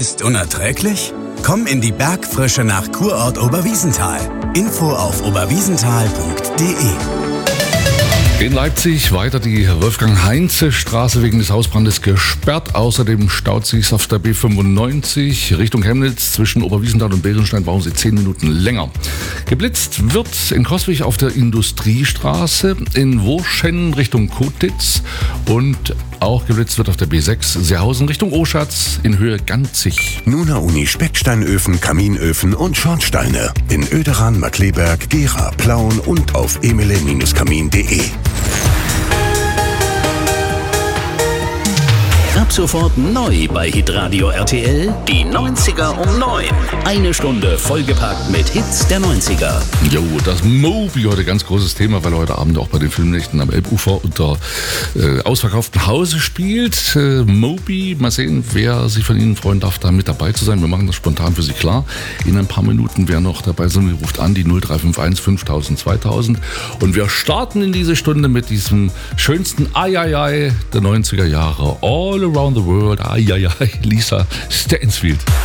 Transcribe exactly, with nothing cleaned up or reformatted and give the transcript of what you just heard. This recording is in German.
ist unerträglich? Komm in die Bergfrische nach Kurort Oberwiesenthal. Info auf oberwiesenthal punkt de. In Leipzig weiter die Wolfgang-Heinze-Straße wegen des Hausbrandes gesperrt. Außerdem staut sich auf der B fünfundneunzig Richtung Chemnitz. Zwischen Oberwiesenthal und Berenstein brauchen sie zehn Minuten länger. Geblitzt wird in Coswig auf der Industriestraße, in Wurschen Richtung Kotitz und auch geblitzt wird auf der B sechs Seehausen Richtung Oschatz in Höhe Ganzig. Nuna Uni Specksteinöfen, Kaminöfen und Schornsteine in Oederan, Markleberg, Gera, Plauen und auf emile Kamin punkt de. Ab sofort neu bei Hitradio R T L, die neunziger um neun. Eine Stunde vollgepackt mit Hits der neunziger. Jo, das Moby heute ganz großes Thema, weil er heute Abend auch bei den Filmnächten am Elbufer unter äh, ausverkauftem Hause spielt. Äh, Moby, mal sehen, wer sich von Ihnen freuen darf, da mit dabei zu sein. Wir machen das spontan für Sie klar. In ein paar Minuten, wer noch dabei ist, ruft an die null drei fünf eins fünftausend zweitausend. Und wir starten in diese Stunde mit diesem schönsten Ai-Ai-Ai der neunziger Jahre. All Around the World, ai, ai, ai, Lisa Stansfield.